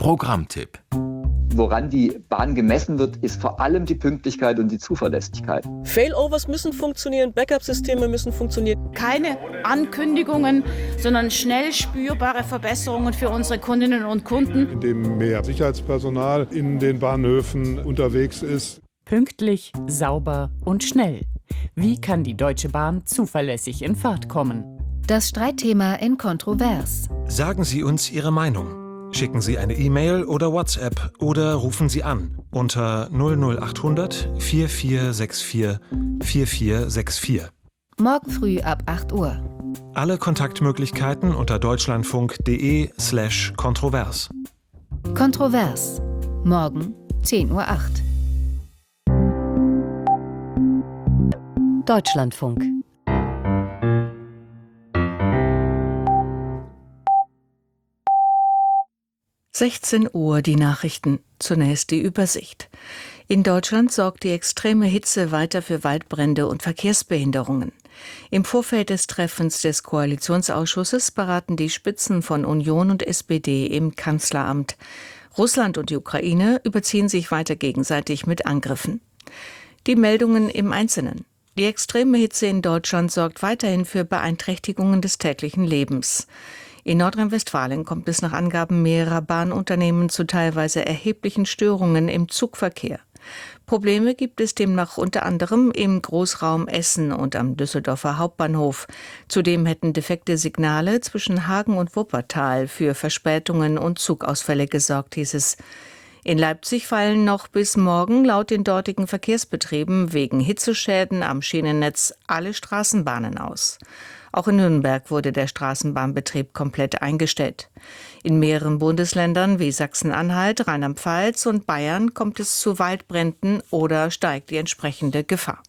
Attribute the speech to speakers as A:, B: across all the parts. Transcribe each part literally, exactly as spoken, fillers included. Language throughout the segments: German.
A: Programmtipp.
B: Woran die Bahn gemessen wird, ist vor allem die Pünktlichkeit und die Zuverlässigkeit.
C: Failovers müssen funktionieren, Backup-Systeme müssen funktionieren.
D: Keine Ankündigungen, sondern schnell spürbare Verbesserungen für unsere Kundinnen und Kunden.
E: Indem mehr Sicherheitspersonal in den Bahnhöfen unterwegs ist.
F: Pünktlich, sauber und schnell. Wie kann die Deutsche Bahn zuverlässig in Fahrt kommen?
G: Das Streitthema in Kontrovers.
H: Sagen Sie uns Ihre Meinung. Schicken Sie eine E-Mail oder WhatsApp oder rufen Sie an unter null null achthundert vier vier sechs vier vier vier sechs vier.
G: Morgen früh ab acht Uhr.
H: Alle Kontaktmöglichkeiten unter deutschlandfunk.de slash kontrovers.
G: Kontrovers. Morgen zehn Uhr acht. Deutschlandfunk.
I: sechzehn Uhr die Nachrichten. Zunächst die Übersicht. In Deutschland sorgt die extreme Hitze weiter für Waldbrände und Verkehrsbehinderungen. Im Vorfeld des Treffens des Koalitionsausschusses beraten die Spitzen von Union und S P D im Kanzleramt. Russland und die Ukraine überziehen sich weiter gegenseitig mit Angriffen. Die Meldungen im Einzelnen. Die extreme Hitze in Deutschland sorgt weiterhin für Beeinträchtigungen des täglichen Lebens. In Nordrhein-Westfalen kommt es nach Angaben mehrerer Bahnunternehmen zu teilweise erheblichen Störungen im Zugverkehr. Probleme gibt es demnach unter anderem im Großraum Essen und am Düsseldorfer Hauptbahnhof. Zudem hätten defekte Signale zwischen Hagen und Wuppertal für Verspätungen und Zugausfälle gesorgt, hieß es. In Leipzig fallen noch bis morgen laut den dortigen Verkehrsbetrieben wegen Hitzeschäden am Schienennetz alle Straßenbahnen aus. Auch in Nürnberg wurde der Straßenbahnbetrieb komplett eingestellt. In mehreren Bundesländern wie Sachsen-Anhalt, Rheinland-Pfalz und Bayern kommt es zu Waldbränden oder steigt die entsprechende Gefahr.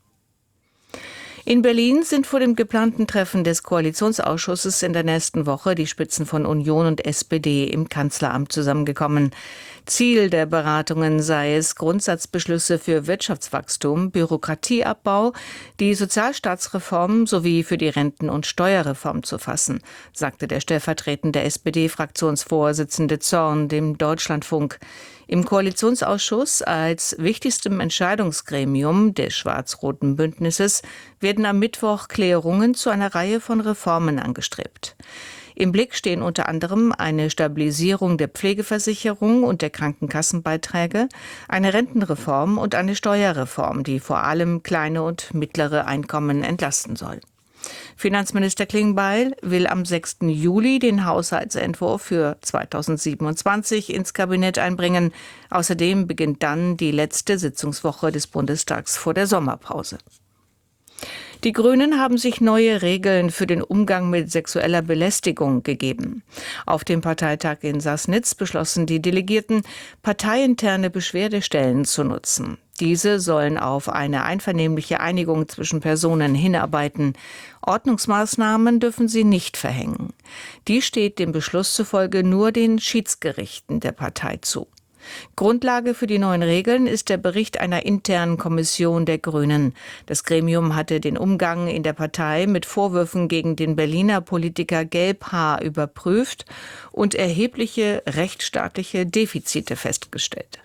I: In Berlin sind vor dem geplanten Treffen des Koalitionsausschusses in der nächsten Woche die Spitzen von Union und S P D im Kanzleramt zusammengekommen. Ziel der Beratungen sei es, Grundsatzbeschlüsse für Wirtschaftswachstum, Bürokratieabbau, die Sozialstaatsreform sowie für die Renten- und Steuerreform zu fassen, sagte der stellvertretende S P D-Fraktionsvorsitzende Zorn dem Deutschlandfunk. Im Koalitionsausschuss als wichtigstem Entscheidungsgremium des schwarz-roten Bündnisses werden am Mittwoch Klärungen zu einer Reihe von Reformen angestrebt. Im Blick stehen unter anderem eine Stabilisierung der Pflegeversicherung und der Krankenkassenbeiträge, eine Rentenreform und eine Steuerreform, die vor allem kleine und mittlere Einkommen entlasten soll. Finanzminister Klingbeil will am sechsten Juli den Haushaltsentwurf für zweitausendsiebenundzwanzig ins Kabinett einbringen. Außerdem beginnt dann die letzte Sitzungswoche des Bundestags vor der Sommerpause. Die Grünen haben sich neue Regeln für den Umgang mit sexueller Belästigung gegeben. Auf dem Parteitag in Sassnitz beschlossen die Delegierten, parteiinterne Beschwerdestellen zu nutzen. Diese sollen auf eine einvernehmliche Einigung zwischen Personen hinarbeiten. Ordnungsmaßnahmen dürfen sie nicht verhängen. Die steht dem Beschluss zufolge nur den Schiedsgerichten der Partei zu. Grundlage für die neuen Regeln ist der Bericht einer internen Kommission der Grünen. Das Gremium hatte den Umgang in der Partei mit Vorwürfen gegen den Berliner Politiker Gelbhaar überprüft und erhebliche rechtsstaatliche Defizite festgestellt.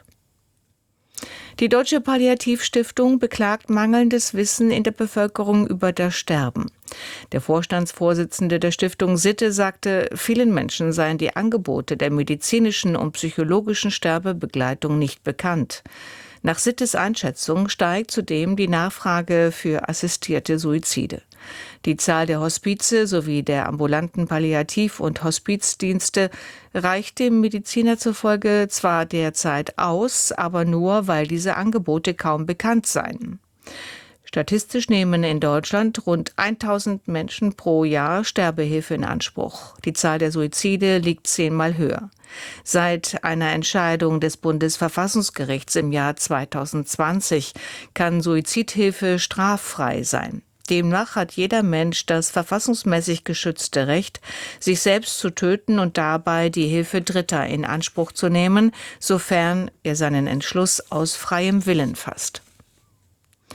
I: Die Deutsche Palliativstiftung beklagt mangelndes Wissen in der Bevölkerung über das Sterben. Der Vorstandsvorsitzende der Stiftung Sitte sagte, vielen Menschen seien die Angebote der medizinischen und psychologischen Sterbebegleitung nicht bekannt. Nach Sittes Einschätzung steigt zudem die Nachfrage für assistierte Suizide. Die Zahl der Hospize sowie der ambulanten Palliativ- und Hospizdienste reicht dem Mediziner zufolge zwar derzeit aus, aber nur, weil diese Angebote kaum bekannt seien. Statistisch nehmen in Deutschland rund tausend Menschen pro Jahr Sterbehilfe in Anspruch. Die Zahl der Suizide liegt zehnmal höher. Seit einer Entscheidung des Bundesverfassungsgerichts im Jahr zweitausendzwanzig kann Suizidhilfe straffrei sein. Demnach hat jeder Mensch das verfassungsmäßig geschützte Recht, sich selbst zu töten und dabei die Hilfe Dritter in Anspruch zu nehmen, sofern er seinen Entschluss aus freiem Willen fasst.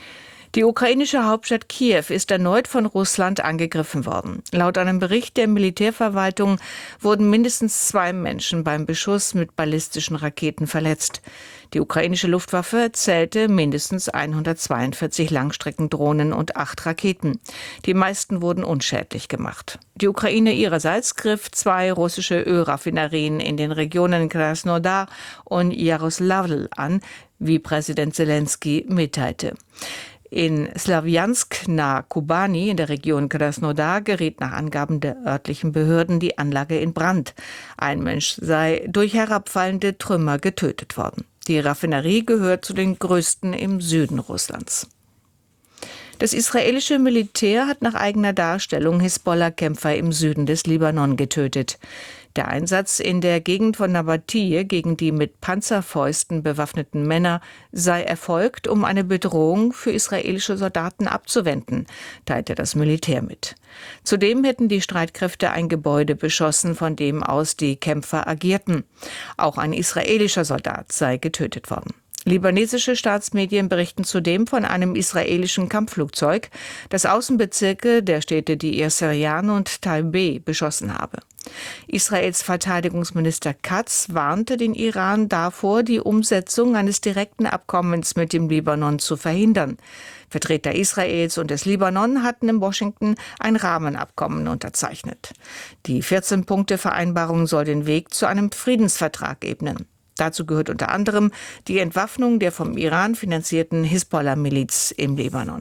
I: Die ukrainische Hauptstadt Kiew ist erneut von Russland angegriffen worden. Laut einem Bericht der Militärverwaltung wurden mindestens zwei Menschen beim Beschuss mit ballistischen Raketen verletzt. Die ukrainische Luftwaffe zählte mindestens hundertzweiundvierzig Langstreckendrohnen und acht Raketen. Die meisten wurden unschädlich gemacht. Die Ukraine ihrerseits griff zwei russische Ölraffinerien in den Regionen Krasnodar und Jaroslavl an, wie Präsident Selenskyj mitteilte. In Slawjansk nahe Kubani in der Region Krasnodar geriet nach Angaben der örtlichen Behörden die Anlage in Brand. Ein Mensch sei durch herabfallende Trümmer getötet worden. Die Raffinerie gehört zu den größten im Süden Russlands. Das israelische Militär hat nach eigener Darstellung Hisbollah-Kämpfer im Süden des Libanon getötet. Der Einsatz in der Gegend von Nabatiyeh gegen die mit Panzerfäusten bewaffneten Männer sei erfolgt, um eine Bedrohung für israelische Soldaten abzuwenden, teilte das Militär mit. Zudem hätten die Streitkräfte ein Gebäude beschossen, von dem aus die Kämpfer agierten. Auch ein israelischer Soldat sei getötet worden. Libanesische Staatsmedien berichten zudem von einem israelischen Kampfflugzeug, das Außenbezirke der Städte Deir Serian und Taibeh beschossen habe. Israels Verteidigungsminister Katz warnte den Iran davor, die Umsetzung eines direkten Abkommens mit dem Libanon zu verhindern. Vertreter Israels und des Libanon hatten in Washington ein Rahmenabkommen unterzeichnet. Die vierzehn-Punkte-Vereinbarung soll den Weg zu einem Friedensvertrag ebnen. Dazu gehört unter anderem die Entwaffnung der vom Iran finanzierten Hisbollah-Miliz im Libanon.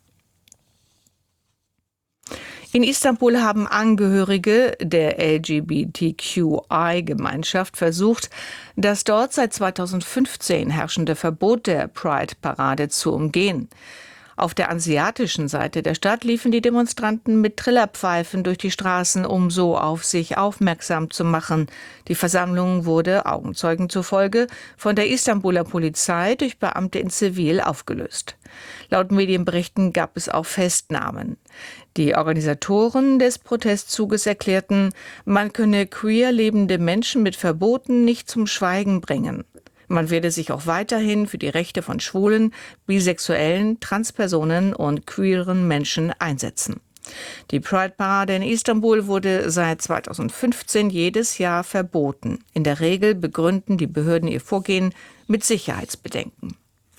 I: In Istanbul haben Angehörige der L G B T Q I-Gemeinschaft versucht, das dort seit zweitausendfünfzehn herrschende Verbot der Pride-Parade zu umgehen. Auf der asiatischen Seite der Stadt liefen die Demonstranten mit Trillerpfeifen durch die Straßen, um so auf sich aufmerksam zu machen. Die Versammlung wurde, Augenzeugen zufolge, von der Istanbuler Polizei durch Beamte in Zivil aufgelöst. Laut Medienberichten gab es auch Festnahmen. Die Organisatoren des Protestzuges erklärten, man könne queer lebende Menschen mit Verboten nicht zum Schweigen bringen. Man werde sich auch weiterhin für die Rechte von Schwulen, Bisexuellen, Transpersonen und queeren Menschen einsetzen. Die Pride-Parade in Istanbul wurde seit zweitausendfünfzehn jedes Jahr verboten. In der Regel begründen die Behörden ihr Vorgehen mit Sicherheitsbedenken.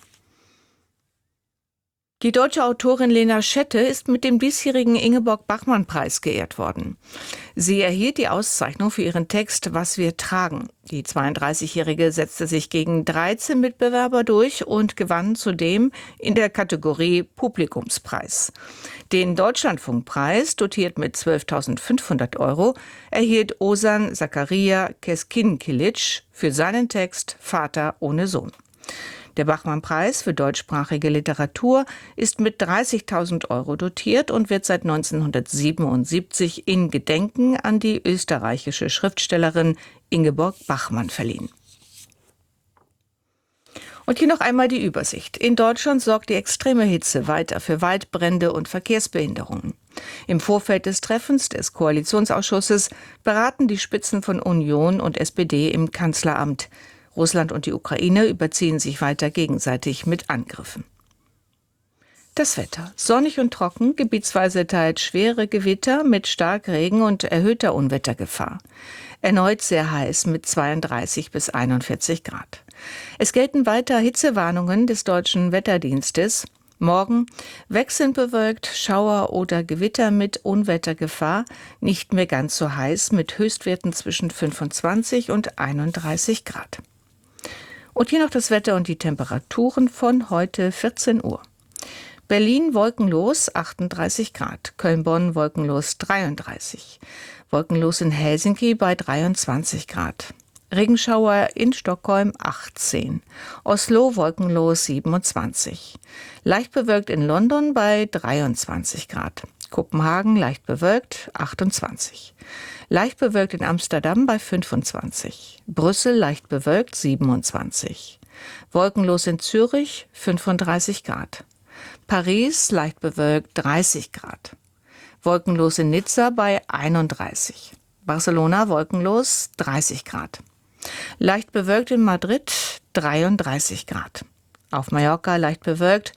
I: Die deutsche Autorin Lena Schette ist mit dem diesjährigen Ingeborg-Bachmann-Preis geehrt worden. Sie erhielt die Auszeichnung für ihren Text »Was wir tragen«. Die zweiunddreißigjährige setzte sich gegen dreizehn Mitbewerber durch und gewann zudem in der Kategorie Publikumspreis. Den Deutschlandfunkpreis, dotiert mit zwölftausendfünfhundert Euro, erhielt Ozan Zakaria Keskinkilic für seinen Text »Vater ohne Sohn«. Der Bachmann-Preis für deutschsprachige Literatur ist mit dreißigtausend Euro dotiert und wird seit neunzehnhundertsiebenundsiebzig in Gedenken an die österreichische Schriftstellerin Ingeborg Bachmann verliehen. Und hier noch einmal die Übersicht. In Deutschland sorgt die extreme Hitze weiter für Waldbrände und Verkehrsbehinderungen. Im Vorfeld des Treffens des Koalitionsausschusses beraten die Spitzen von Union und S P D im Kanzleramt. Russland und die Ukraine überziehen sich weiter gegenseitig mit Angriffen. Das Wetter. Sonnig und trocken, gebietsweise teils schwere Gewitter mit Starkregen und erhöhter Unwettergefahr. Erneut sehr heiß mit zweiunddreißig bis einundvierzig Grad. Es gelten weiter Hitzewarnungen des Deutschen Wetterdienstes. Morgen wechselnd bewölkt, Schauer oder Gewitter mit Unwettergefahr, nicht mehr ganz so heiß mit Höchstwerten zwischen fünfundzwanzig und einunddreißig Grad. Und hier noch das Wetter und die Temperaturen von heute vierzehn Uhr. Berlin wolkenlos achtunddreißig Grad, Köln-Bonn wolkenlos dreiunddreißig, wolkenlos in Helsinki bei dreiundzwanzig Grad, Regenschauer in Stockholm achtzehn, Oslo wolkenlos siebenundzwanzig, leicht bewölkt in London bei dreiundzwanzig Grad, Kopenhagen leicht bewölkt achtundzwanzig, leicht bewölkt in Amsterdam bei fünfundzwanzig, Brüssel leicht bewölkt siebenundzwanzig, wolkenlos in Zürich fünfunddreißig Grad, Paris leicht bewölkt dreißig Grad, wolkenlos in Nizza bei einunddreißig, Barcelona wolkenlos dreißig Grad, leicht bewölkt in Madrid dreiunddreißig Grad, auf Mallorca leicht bewölkt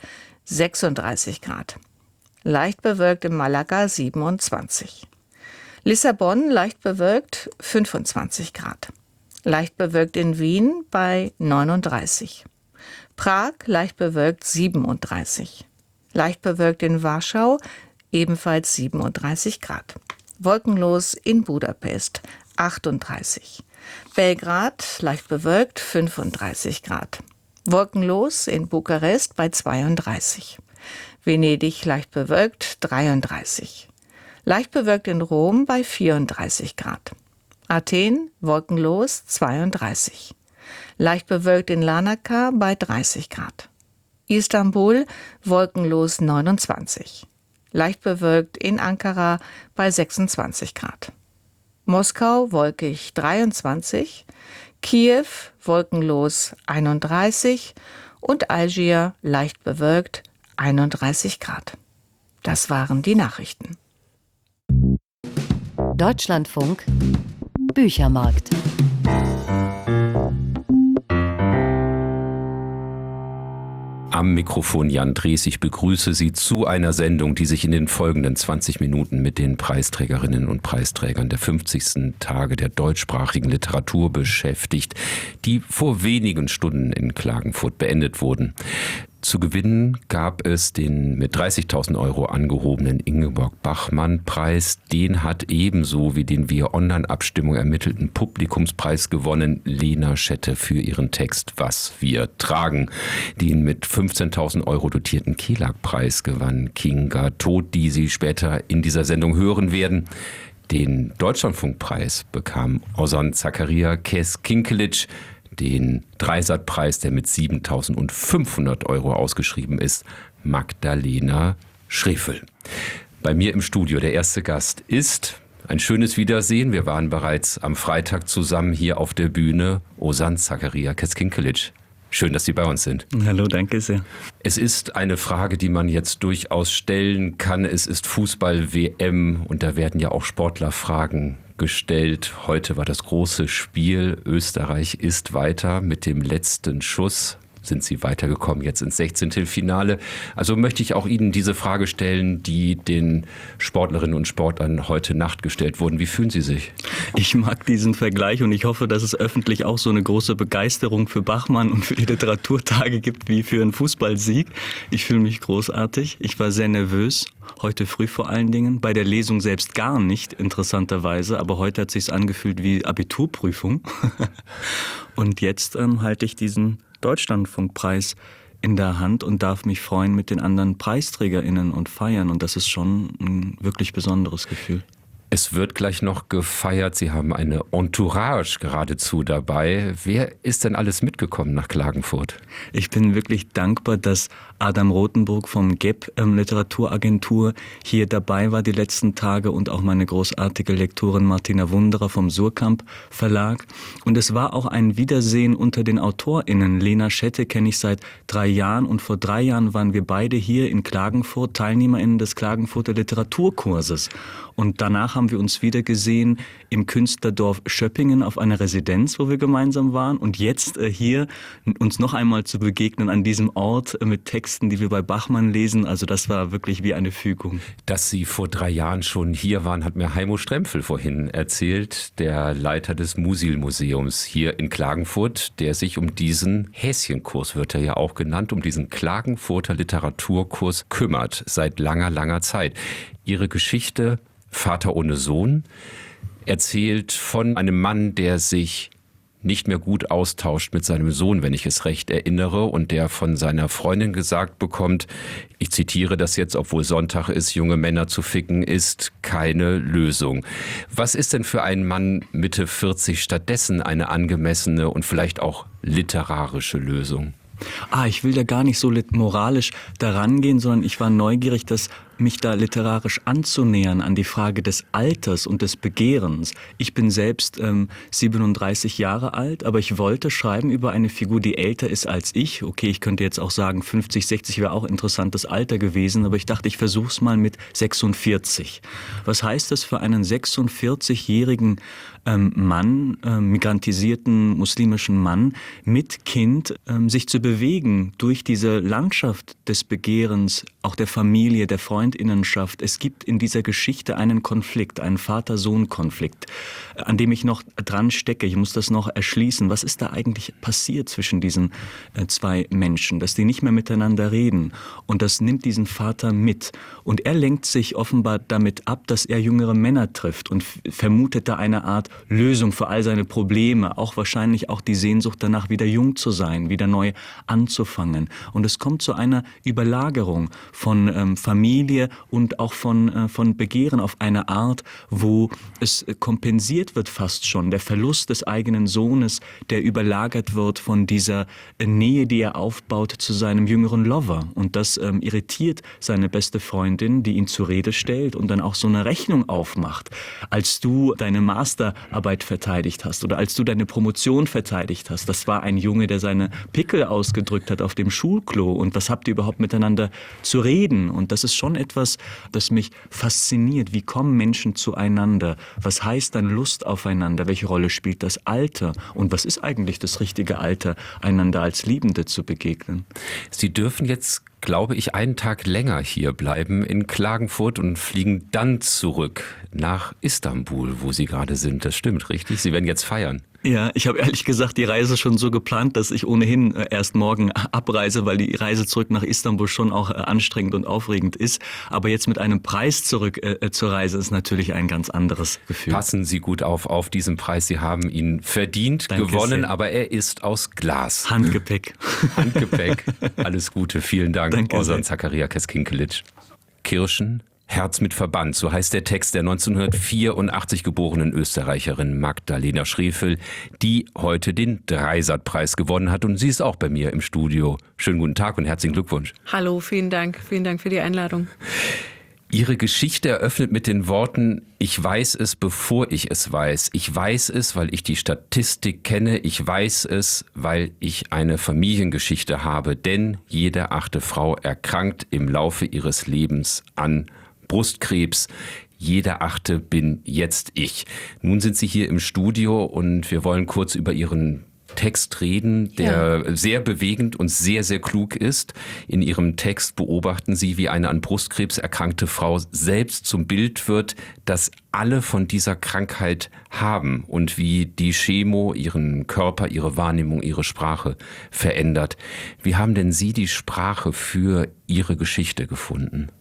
I: sechsunddreißig Grad. Leicht bewölkt in Malaga siebenundzwanzig. Lissabon leicht bewölkt fünfundzwanzig Grad. Leicht bewölkt in Wien bei neununddreißig. Prag leicht bewölkt siebenunddreißig. Leicht bewölkt in Warschau ebenfalls siebenunddreißig Grad. Wolkenlos in Budapest achtunddreißig. Belgrad leicht bewölkt fünfunddreißig Grad. Wolkenlos in Bukarest bei zweiunddreißig. Venedig leicht bewölkt dreiunddreißig. Leicht bewölkt in Rom bei vierunddreißig Grad. Athen wolkenlos zweiunddreißig. Leicht bewölkt in Larnaca bei dreißig Grad. Istanbul wolkenlos neunundzwanzig. Leicht bewölkt in Ankara bei sechsundzwanzig Grad. Moskau wolkig dreiundzwanzig. Kiew wolkenlos einunddreißig und Algier leicht bewölkt einunddreißig Grad. Das waren die Nachrichten.
G: Deutschlandfunk Büchermarkt.
A: Am Mikrofon Jan Drees. Ich begrüße Sie zu einer Sendung, die sich in den folgenden zwanzig Minuten mit den Preisträgerinnen und Preisträgern der fünfzigsten Tage der deutschsprachigen Literatur beschäftigt, die vor wenigen Stunden in Klagenfurt beendet wurden. Zu gewinnen gab es den mit dreißigtausend Euro angehobenen Ingeborg-Bachmann-Preis. Den hat ebenso wie den via Online-Abstimmung ermittelten Publikumspreis gewonnen Lena Schette für ihren Text Was wir tragen. Den mit fünfzehntausend Euro dotierten Kelag-Preis gewann Kinga Todt, die Sie später in dieser Sendung hören werden. Den Deutschlandfunkpreis bekam Ozan Zakaria Kes-Kinkelic. Den Dreisat-Preis, der mit siebentausendfünfhundert Euro ausgeschrieben ist, Magdalena Schrefel. Bei mir im Studio der erste Gast ist ein schönes Wiedersehen. Wir waren bereits am Freitag zusammen hier auf der Bühne. Ozan Zakaria Kes-Kinkelic. Schön, dass Sie bei uns sind.
J: Hallo, danke sehr.
A: Es ist eine Frage, die man jetzt durchaus stellen kann. Es ist Fußball-W M und da werden ja auch Sportlerfragen gestellt. Heute war das große Spiel. Österreich ist weiter mit dem letzten Schuss. Sind Sie weitergekommen jetzt ins Sechzehntelfinale? Also möchte ich auch Ihnen diese Frage stellen, die den Sportlerinnen und Sportlern heute Nacht gestellt wurden. Wie fühlen Sie sich?
J: Ich mag diesen Vergleich und ich hoffe, dass es öffentlich auch so eine große Begeisterung für Bachmann und für die Literaturtage gibt wie für einen Fußballsieg. Ich fühle mich großartig. Ich war sehr nervös. Heute früh vor allen Dingen. Bei der Lesung selbst gar nicht, interessanterweise. Aber heute hat es sich angefühlt wie Abiturprüfung. Und jetzt ähm, halte ich diesen Deutschlandfunkpreis in der Hand und darf mich freuen mit den anderen PreisträgerInnen und feiern. Und das ist schon ein wirklich besonderes Gefühl.
A: Es wird gleich noch gefeiert. Sie haben eine Entourage geradezu dabei. Wer ist denn alles mitgekommen nach Klagenfurt?
J: Ich bin wirklich dankbar, dass Adam Rothenburg vom G E P ähm, Literaturagentur hier dabei war die letzten Tage und auch meine großartige Lektorin Martina Wunderer vom Surkamp Verlag. Und es war auch ein Wiedersehen unter den AutorInnen. Lena Schette kenne ich seit drei Jahren und vor drei Jahren waren wir beide hier in Klagenfurt TeilnehmerInnen des Klagenfurter Literaturkurses. Und danach haben wir uns wieder gesehen im Künstlerdorf Schöppingen auf einer Residenz, wo wir gemeinsam waren. Und jetzt äh, hier uns noch einmal zu begegnen an diesem Ort äh, mit Texten, die wir bei Bachmann lesen. Also das war wirklich wie eine Fügung.
A: Dass Sie vor drei Jahren schon hier waren, hat mir Heimo Strempfel vorhin erzählt, der Leiter des Musil-Museums hier in Klagenfurt, der sich um diesen Häschenkurs, wird er ja auch genannt, um diesen Klagenfurter Literaturkurs kümmert, seit langer, langer Zeit. Ihre Geschichte Vater ohne Sohn erzählt von einem Mann, der sich nicht mehr gut austauscht mit seinem Sohn, wenn ich es recht erinnere, und der von seiner Freundin gesagt bekommt, ich zitiere das jetzt, obwohl Sonntag ist, junge Männer zu ficken ist keine Lösung. Was ist denn für einen Mann Mitte vierzig stattdessen eine angemessene und vielleicht auch literarische Lösung?
J: Ah, ich will da gar nicht so moralisch daran gehen, sondern ich war neugierig, dass mich da literarisch anzunähern an die Frage des Alters und des Begehrens. Ich bin selbst ähm, siebenunddreißig Jahre alt, aber ich wollte schreiben über eine Figur, die älter ist als ich. Okay, ich könnte jetzt auch sagen, fünfzig, sechzig wäre auch interessantes Alter gewesen, aber ich dachte, ich versuch's mal mit sechsundvierzig. Was heißt das für einen sechsundvierzigjährigen ähm, Mann, äh, migrantisierten muslimischen Mann mit Kind ähm, sich zu bewegen durch diese Landschaft des Begehrens, auch der Familie, der Freundinnenschaft. Es gibt in dieser Geschichte einen Konflikt, einen Vater-Sohn-Konflikt, an dem ich noch dran stecke. Ich muss das noch erschließen. Was ist da eigentlich passiert zwischen diesen äh, zwei Menschen, dass die nicht mehr miteinander reden? Und das nimmt diesen Vater mit. Und er lenkt sich offenbar damit ab, dass er jüngere Männer trifft und f- vermutet da eine Art Lösung für all seine Probleme. Auch wahrscheinlich auch die Sehnsucht danach, wieder jung zu sein, wieder neu anzufangen. Und es kommt zu einer Überlagerung von ähm, Familie und auch von, äh, von Begehren auf eine Art, wo es kompensiert wird fast schon. Der Verlust des eigenen Sohnes, der überlagert wird von dieser äh, Nähe, die er aufbaut zu seinem jüngeren Lover. Und das ähm, irritiert seine beste Freundin, die ihn zur Rede stellt und dann auch so eine Rechnung aufmacht. Als du deine Masterarbeit verteidigt hast oder als du deine Promotion verteidigt hast, das war ein Junge, der seine Pickel ausgedrückt hat auf dem Schulklo. Und was habt ihr überhaupt miteinander zu reden? Und das ist schon etwas, das mich fasziniert. Wie kommen Menschen zueinander? Was heißt dann Lust aufeinander? Welche Rolle spielt das Alter? Und was ist eigentlich das richtige Alter, einander als Liebende zu begegnen?
A: Sie dürfen jetzt, glaube ich, einen Tag länger hier bleiben in Klagenfurt und fliegen dann zurück nach Istanbul, wo Sie gerade sind. Das stimmt, richtig? Sie werden jetzt feiern.
J: Ja, ich habe ehrlich gesagt die Reise schon so geplant, dass ich ohnehin erst morgen abreise, weil die Reise zurück nach Istanbul schon auch anstrengend und aufregend ist. Aber jetzt mit einem Preis zurück äh, zur Reise ist natürlich ein ganz anderes Gefühl.
A: Passen Sie gut auf auf diesen Preis. Sie haben ihn verdient,
J: Danke
A: gewonnen,
J: sehr.
A: aber er ist aus Glas.
J: Handgepäck.
A: Handgepäck. Alles Gute. Vielen Dank,
J: Danke
A: Ozan
J: sehr.
A: Zachariakis Kinkelic. Kirschen, Herz mit Verband, so heißt der Text der neunzehnhundertvierundachtzig geborenen Österreicherin Magdalena Schrefel, die heute den Dreisat-Preis gewonnen hat. Und sie ist auch bei mir im Studio. Schönen guten Tag und herzlichen Glückwunsch.
K: Hallo, vielen Dank. Vielen Dank für die Einladung.
A: Ihre Geschichte eröffnet mit den Worten: Ich weiß es, bevor ich es weiß. Ich weiß es, weil ich die Statistik kenne. Ich weiß es, weil ich eine Familiengeschichte habe. Denn jede achte Frau erkrankt im Laufe ihres Lebens an Brustkrebs. Jeder achte bin jetzt ich. Nun sind Sie hier im Studio und wir wollen kurz über Ihren Text reden, der ja. sehr bewegend und sehr, sehr klug ist. In Ihrem Text beobachten Sie, wie eine an Brustkrebs erkrankte Frau selbst zum Bild wird, das alle von dieser Krankheit haben und wie die Chemo ihren Körper, ihre Wahrnehmung, ihre Sprache verändert. Wie haben denn Sie die Sprache für Ihre Geschichte gefunden?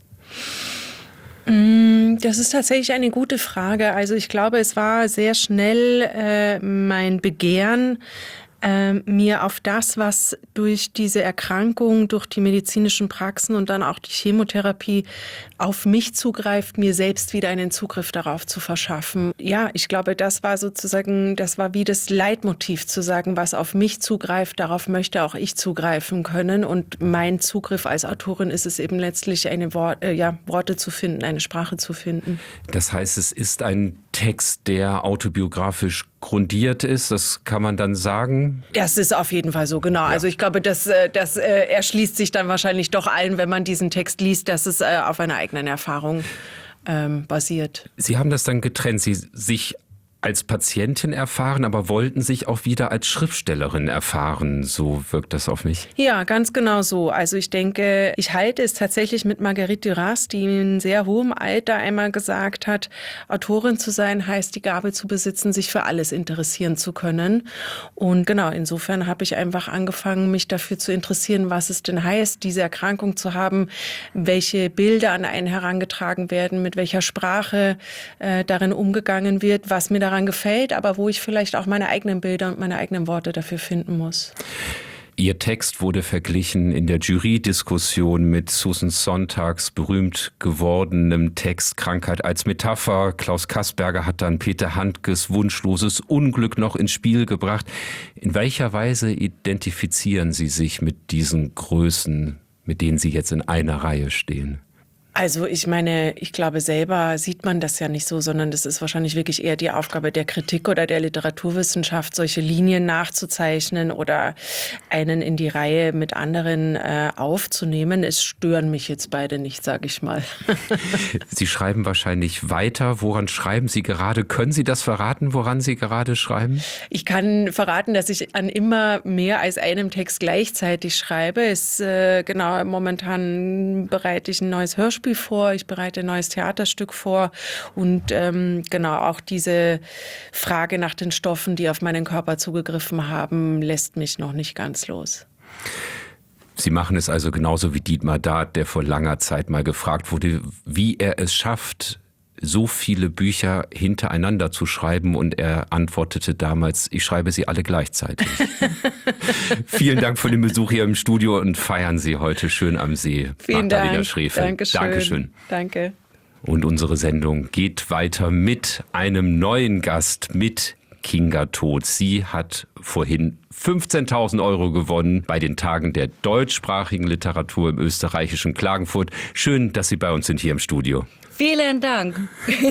K: Das ist tatsächlich eine gute Frage. Also ich glaube, es war sehr schnell äh, mein Begehren, äh, mir auf das, was durch diese Erkrankung, durch die medizinischen Praxen und dann auch die Chemotherapie auf mich zugreift, mir selbst wieder einen Zugriff darauf zu verschaffen. Ja, ich glaube, das war sozusagen, das war wie das Leitmotiv zu sagen, was auf mich zugreift, darauf möchte auch ich zugreifen können. Und mein Zugriff als Autorin ist es eben letztlich, eine Wort, äh, ja, Worte zu finden, eine Sprache zu finden.
A: Das heißt, es ist ein Text, der autobiografisch grundiert ist, das kann man dann sagen?
K: Das ist auf jeden Fall so, genau. Ja. Also ich glaube, das, das äh, erschließt sich dann wahrscheinlich doch allen, wenn man diesen Text liest, dass es äh, auf einer eigenen Erfahrung ähm, basiert.
A: Sie haben das dann getrennt, Sie sich als Patientin erfahren, aber wollten sich auch wieder als Schriftstellerin erfahren. So wirkt das auf mich.
K: Ja, ganz genau so. Also ich denke, ich halte es tatsächlich mit Marguerite Duras, die in sehr hohem Alter einmal gesagt hat, Autorin zu sein heißt, die Gabe zu besitzen, sich für alles interessieren zu können. Und genau, insofern habe ich einfach angefangen, mich dafür zu interessieren, was es denn heißt, diese Erkrankung zu haben, welche Bilder an einen herangetragen werden, mit welcher Sprache äh, darin umgegangen wird, was mir da daran gefällt, aber wo ich vielleicht auch meine eigenen Bilder und meine eigenen Worte dafür finden muss.
A: Ihr Text wurde verglichen in der Jury-Diskussion mit Susan Sontags berühmt gewordenem Text Krankheit als Metapher. Klaus Kassberger hat dann Peter Handkes wunschloses Unglück noch ins Spiel gebracht. In welcher Weise identifizieren Sie sich mit diesen Größen, mit denen Sie jetzt in einer Reihe stehen?
K: Also ich meine, ich glaube, selber sieht man das ja nicht so, sondern das ist wahrscheinlich wirklich eher die Aufgabe der Kritik oder der Literaturwissenschaft, solche Linien nachzuzeichnen oder einen in die Reihe mit anderen äh, aufzunehmen. Es stören mich jetzt beide nicht, sage ich mal.
A: Sie schreiben wahrscheinlich weiter. Woran schreiben Sie gerade? Können Sie das verraten, woran Sie gerade schreiben?
K: Ich kann verraten, dass ich an immer mehr als einem Text gleichzeitig schreibe. Es, äh, genau, momentan bereite ich ein neues Hörspiel vor, ich bereite ein neues Theaterstück vor und ähm, genau auch diese Frage nach den Stoffen, die auf meinen Körper zugegriffen haben, lässt mich noch nicht ganz los.
A: Sie machen es also genauso wie Dietmar Dart, der vor langer Zeit mal gefragt wurde, wie er es schafft, so viele Bücher hintereinander zu schreiben, und er antwortete damals, ich schreibe sie alle gleichzeitig. Vielen Dank für den Besuch hier im Studio und feiern Sie heute schön am See.
K: Vielen
A: Magdalena
K: Dank.
A: Schrefe.
K: Dankeschön.
A: Dankeschön.
K: Danke.
A: Und unsere Sendung geht weiter mit einem neuen Gast, mit Kinga Todt. Sie hat vorhin fünfzehntausend Euro gewonnen bei den Tagen der deutschsprachigen Literatur im österreichischen Klagenfurt. Schön, dass Sie bei uns sind hier im Studio.
L: Vielen Dank.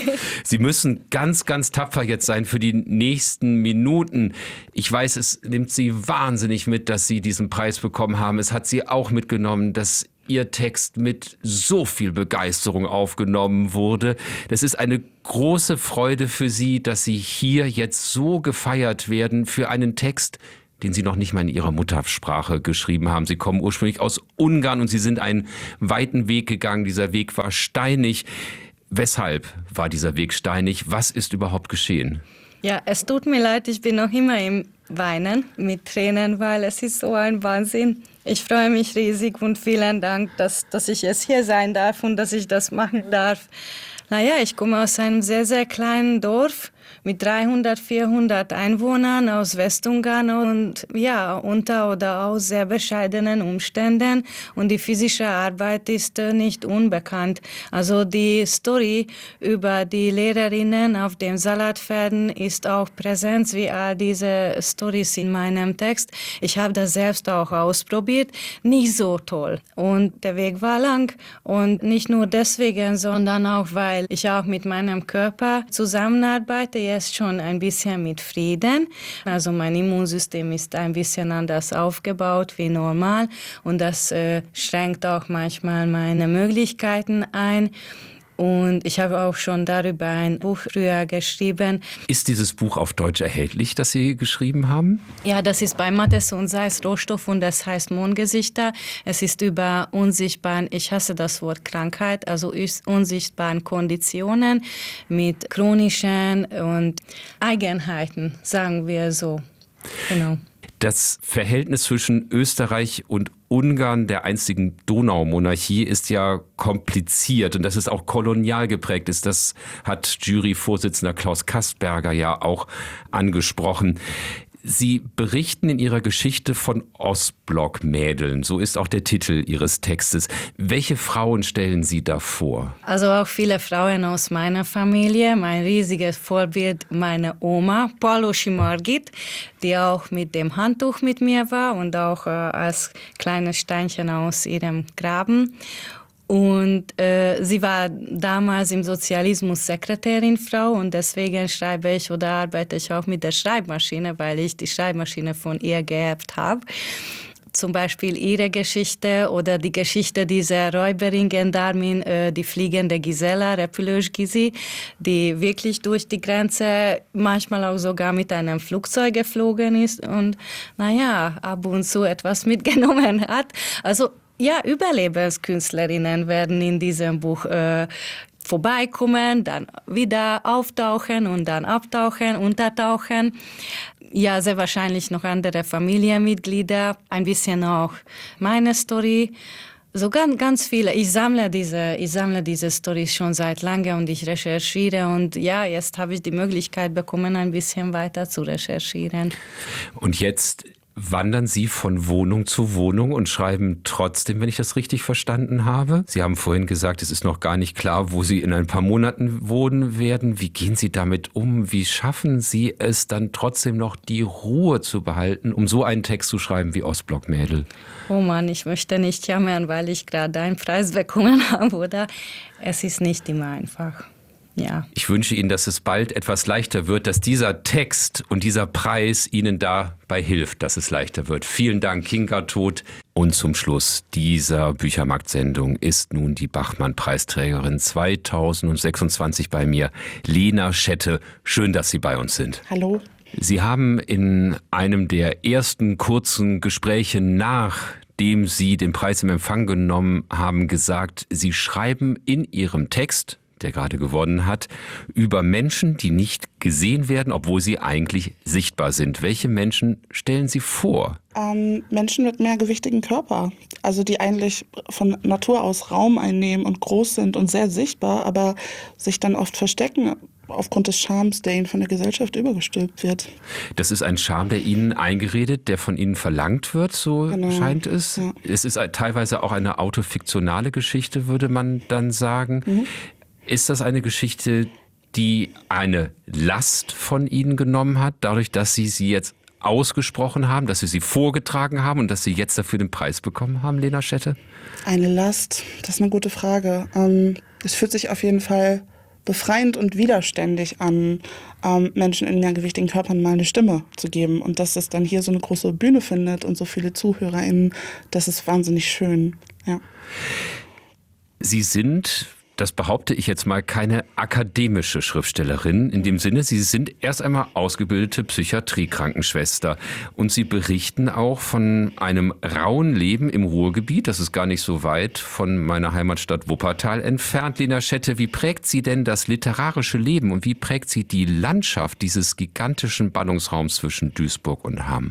A: Sie müssen ganz, ganz tapfer jetzt sein für die nächsten Minuten. Ich weiß, es nimmt Sie wahnsinnig mit, dass Sie diesen Preis bekommen haben. Es hat Sie auch mitgenommen, dass Ihr Text mit so viel Begeisterung aufgenommen wurde. Das ist eine große Freude für Sie, dass Sie hier jetzt so gefeiert werden für einen Text, den Sie noch nicht mal in Ihrer Muttersprache geschrieben haben. Sie kommen ursprünglich aus Ungarn und Sie sind einen weiten Weg gegangen. Dieser Weg war steinig. Weshalb war dieser Weg steinig? Was ist überhaupt geschehen?
L: Ja, es tut mir leid, ich bin noch immer im Weinen mit Tränen, weil es ist so ein Wahnsinn. Ich freue mich riesig und vielen Dank, dass, dass ich jetzt hier sein darf und dass ich das machen darf. Naja, ich komme aus einem sehr, sehr kleinen Dorf mit dreihundert, vierhundert Einwohnern aus Westungarn und ja, unter oder aus sehr bescheidenen Umständen, und die physische Arbeit ist äh, nicht unbekannt. Also die Story über die Lehrerinnen auf den Salatfelden ist auch präsent, wie all diese Stories in meinem Text. Ich habe das selbst auch ausprobiert, nicht so toll. Und der Weg war lang, und nicht nur deswegen, sondern auch, weil ich auch mit meinem Körper zusammenarbeite, jetzt schon ein bisschen mit Frieden. Also mein Immunsystem ist ein bisschen anders aufgebaut wie normal, und das äh, schränkt auch manchmal meine Möglichkeiten ein. Und ich habe auch schon darüber ein Buch früher geschrieben.
A: Ist dieses Buch auf Deutsch erhältlich, das Sie geschrieben haben?
L: Ja, das ist bei Mattes und Seis Rohstoff, und das heißt Mondgesichter. Es ist über unsichtbaren, ich hasse das Wort Krankheit, also unsichtbaren Konditionen mit chronischen und Eigenheiten, sagen wir so. Genau.
A: Das Verhältnis zwischen Österreich und Ungarn, der einstigen Donaumonarchie, ist ja kompliziert, und dass es auch kolonial geprägt ist. Das hat Juryvorsitzender Klaus Kastberger ja auch angesprochen. Sie berichten in Ihrer Geschichte von Ostblock-Mädeln. So ist auch der Titel Ihres Textes. Welche Frauen stellen Sie da vor?
L: Also auch viele Frauen aus meiner Familie. Mein riesiges Vorbild, meine Oma, Paulusi Margit, die auch mit dem Handtuch mit mir war und auch äh, als kleines Steinchen aus ihrem Graben. Und äh, sie war damals im Sozialismus Sekretärin, Frau, und deswegen schreibe ich oder arbeite ich auch mit der Schreibmaschine, weil ich die Schreibmaschine von ihr geerbt habe. Zum Beispiel ihre Geschichte oder die Geschichte dieser Räuberin Gendarmin, äh, die fliegende Gisela Repülős-Gizi, die wirklich durch die Grenze manchmal auch sogar mit einem Flugzeug geflogen ist und naja, ab und zu etwas mitgenommen hat. Also ja, Überlebenskünstlerinnen werden in diesem Buch äh, vorbeikommen, dann wieder auftauchen und dann abtauchen, untertauchen. Ja, sehr wahrscheinlich noch andere Familienmitglieder, ein bisschen auch meine Story. So ganz, ganz viele. Ich sammle diese, ich sammle diese Storys schon seit lange und ich recherchiere, und ja, jetzt habe ich die Möglichkeit bekommen, ein bisschen weiter zu recherchieren.
A: Und jetzt wandern Sie von Wohnung zu Wohnung und schreiben trotzdem, wenn ich das richtig verstanden habe? Sie haben vorhin gesagt, es ist noch gar nicht klar, wo Sie in ein paar Monaten wohnen werden. Wie gehen Sie damit um? Wie schaffen Sie es dann trotzdem noch, die Ruhe zu behalten, um so einen Text zu schreiben wie Ostblock-Mädel?
L: Oh Mann, ich möchte nicht jammern, weil ich gerade einen Preis bekommen habe, oder? Es ist nicht immer einfach. Ja.
A: Ich wünsche Ihnen, dass es bald etwas leichter wird, dass dieser Text und dieser Preis Ihnen dabei hilft, dass es leichter wird. Vielen Dank, Kinga Todt. Und zum Schluss dieser Büchermarkt-Sendung ist nun die Bachmann-Preisträgerin zweitausendsechsundzwanzig bei mir, Lena Schette. Schön, dass Sie bei uns sind.
M: Hallo.
A: Sie haben in einem der ersten kurzen Gespräche nachdem Sie den Preis im Empfang genommen haben, gesagt, Sie schreiben in Ihrem Text, der gerade gewonnen hat, über Menschen, die nicht gesehen werden, obwohl sie eigentlich sichtbar sind. Welche Menschen stellen Sie vor?
M: Ähm, Menschen mit mehrgewichtigen Körper, also die eigentlich von Natur aus Raum einnehmen und groß sind und sehr sichtbar, aber sich dann oft verstecken aufgrund des Charmes, der ihnen von der Gesellschaft übergestülpt wird.
A: Das ist ein Charme, der Ihnen eingeredet, der von Ihnen verlangt wird, so genau. Scheint es. Ja. Es ist teilweise auch eine autofiktionale Geschichte, würde man dann sagen. Mhm. Ist das eine Geschichte, die eine Last von Ihnen genommen hat, dadurch, dass Sie sie jetzt ausgesprochen haben, dass Sie sie vorgetragen haben und dass Sie jetzt dafür den Preis bekommen haben, Lena Schette?
M: Eine Last, das ist eine gute Frage. Ähm, es fühlt sich auf jeden Fall befreiend und widerständig an, ähm, Menschen in mehrgewichtigen Körpern mal eine Stimme zu geben. Und dass es dann hier so eine große Bühne findet und so viele ZuhörerInnen, das ist wahnsinnig schön. Ja.
A: Sie sind, das behaupte ich jetzt mal, keine akademische Schriftstellerin. In dem Sinne, Sie sind erst einmal ausgebildete Psychiatriekrankenschwester. Und Sie berichten auch von einem rauen Leben im Ruhrgebiet. Das ist gar nicht so weit von meiner Heimatstadt Wuppertal entfernt. Lena Schette, wie prägt Sie denn das literarische Leben und wie prägt Sie die Landschaft dieses gigantischen Ballungsraums zwischen Duisburg und Hamm?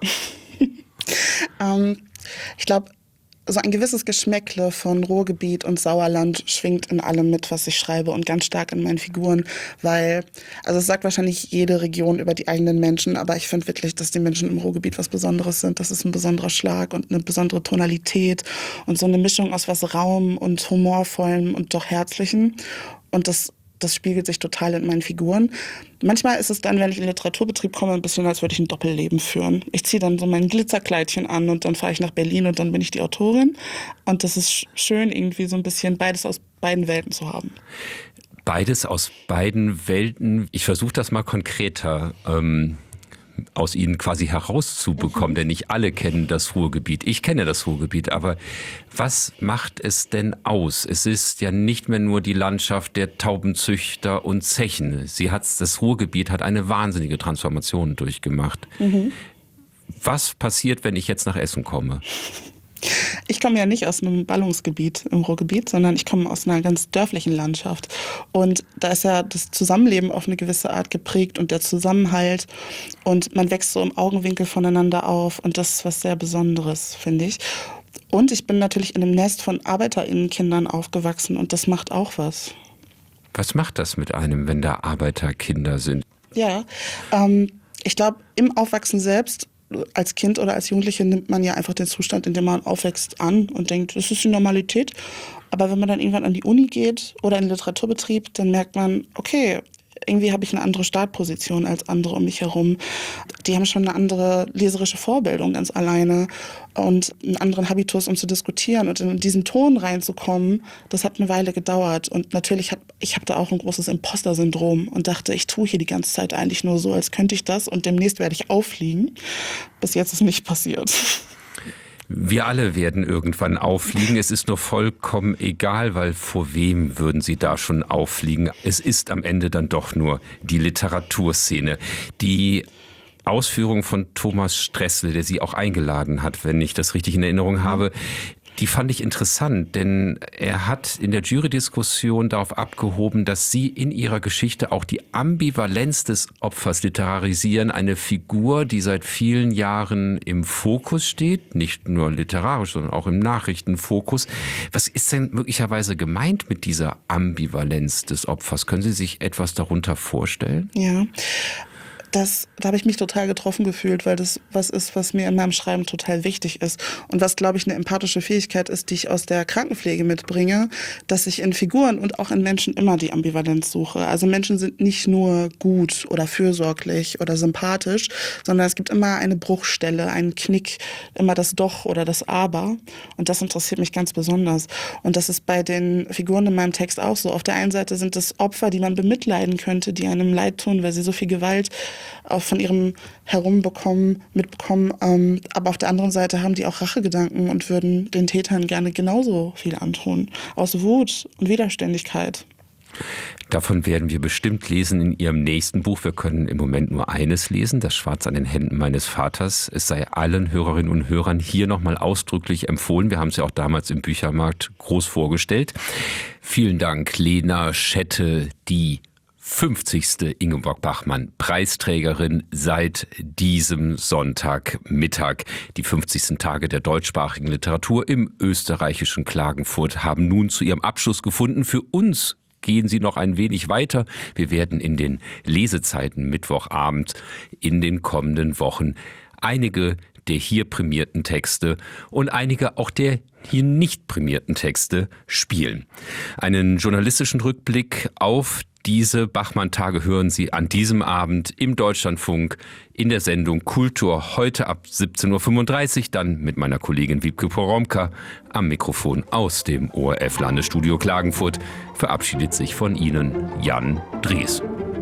M: ähm, ich glaube, so ein gewisses Geschmäckle von Ruhrgebiet und Sauerland schwingt in allem mit, was ich schreibe und ganz stark in meinen Figuren, weil, also es sagt wahrscheinlich jede Region über die eigenen Menschen, aber ich finde wirklich, dass die Menschen im Ruhrgebiet was Besonderes sind. Das ist ein besonderer Schlag und eine besondere Tonalität und so eine Mischung aus was Raum und Humorvollem und doch Herzlichem und das Das spiegelt sich total in meinen Figuren. Manchmal ist es dann, wenn ich in den Literaturbetrieb komme, ein bisschen, als würde ich ein Doppelleben führen. Ich ziehe dann so mein Glitzerkleidchen an und dann fahre ich nach Berlin und dann bin ich die Autorin. Und das ist schön, irgendwie so ein bisschen beides aus beiden Welten zu haben.
A: Beides aus beiden Welten. Ich versuche das mal konkreter ähm aus Ihnen quasi herauszubekommen, mhm. denn nicht alle kennen das Ruhrgebiet. Ich kenne das Ruhrgebiet, aber was macht es denn aus? Es ist ja nicht mehr nur die Landschaft der Taubenzüchter und Zechen. Sie hat, das Ruhrgebiet hat eine wahnsinnige Transformation durchgemacht. Mhm. Was passiert, wenn ich jetzt nach Essen komme?
M: Ich komme ja nicht aus einem Ballungsgebiet im Ruhrgebiet, sondern ich komme aus einer ganz dörflichen Landschaft. Und da ist ja das Zusammenleben auf eine gewisse Art geprägt und der Zusammenhalt. Und man wächst so im Augenwinkel voneinander auf. Und das ist was sehr Besonderes, finde ich. Und ich bin natürlich in einem Nest von ArbeiterInnenkindern aufgewachsen und das macht auch was.
A: Was macht das mit einem, wenn da Arbeiterkinder sind?
M: Ja, ähm, ich glaube, im Aufwachsen selbst als Kind oder als Jugendliche nimmt man ja einfach den Zustand, in dem man aufwächst, an und denkt, das ist die Normalität. Aber wenn man dann irgendwann an die Uni geht oder in den Literaturbetrieb, dann merkt man, okay, irgendwie habe ich eine andere Startposition als andere um mich herum. Die haben schon eine andere leserische Vorbildung ganz alleine und einen anderen Habitus, um zu diskutieren. Und in diesen Ton reinzukommen, das hat eine Weile gedauert. Und natürlich, hab, ich habe da auch ein großes Imposter-Syndrom und dachte, ich tue hier die ganze Zeit eigentlich nur so, als könnte ich das und demnächst werde ich auffliegen. Bis jetzt ist nicht passiert.
A: Wir alle werden irgendwann auffliegen. Es ist nur vollkommen egal, weil vor wem würden Sie da schon auffliegen? Es ist am Ende dann doch nur die Literaturszene. Die Ausführung von Thomas Stressel, der Sie auch eingeladen hat, wenn ich das richtig in Erinnerung habe, die fand ich interessant, denn er hat in der Jury-Diskussion darauf abgehoben, dass Sie in Ihrer Geschichte auch die Ambivalenz des Opfers literarisieren. Eine Figur, die seit vielen Jahren im Fokus steht, nicht nur literarisch, sondern auch im Nachrichtenfokus. Was ist denn möglicherweise gemeint mit dieser Ambivalenz des Opfers? Können Sie sich etwas darunter vorstellen?
M: Ja. das, da habe ich mich total getroffen gefühlt, weil das was ist, was mir in meinem Schreiben total wichtig ist. Und was, glaube ich, eine empathische Fähigkeit ist, die ich aus der Krankenpflege mitbringe, dass ich in Figuren und auch in Menschen immer die Ambivalenz suche. Also Menschen sind nicht nur gut oder fürsorglich oder sympathisch, sondern es gibt immer eine Bruchstelle, einen Knick, immer das Doch oder das Aber. Und das interessiert mich ganz besonders. Und das ist bei den Figuren in meinem Text auch so. Auf der einen Seite sind es Opfer, die man bemitleiden könnte, die einem leid tun, weil sie so viel Gewalt auch von ihrem Herumbekommen, mitbekommen. Ähm, aber auf der anderen Seite haben die auch Rachegedanken und würden den Tätern gerne genauso viel antun. Aus Wut und Widerständigkeit.
A: Davon werden wir bestimmt lesen in Ihrem nächsten Buch. Wir können im Moment nur eines lesen, das Schwarz an den Händen meines Vaters. Es sei allen Hörerinnen und Hörern hier nochmal ausdrücklich empfohlen. Wir haben es ja auch damals im Büchermarkt groß vorgestellt. Vielen Dank, Lena Schette, die fünfzigste Ingeborg Bachmann Preisträgerin seit diesem Sonntagmittag. Die fünfzigsten Tage der deutschsprachigen Literatur im österreichischen Klagenfurt haben nun zu ihrem Abschluss gefunden. Für uns gehen sie noch ein wenig weiter. Wir werden in den Lesezeiten Mittwochabend in den kommenden Wochen einige der hier prämierten Texte und einige auch der hier nicht prämierten Texte spielen. Einen journalistischen Rückblick auf diese Bachmann-Tage hören Sie an diesem Abend im Deutschlandfunk in der Sendung Kultur heute ab siebzehn Uhr fünfunddreißig, dann mit meiner Kollegin Wiebke Poromka am Mikrofon aus dem O R F-Landesstudio Klagenfurt. Verabschiedet sich von Ihnen Jan Drees.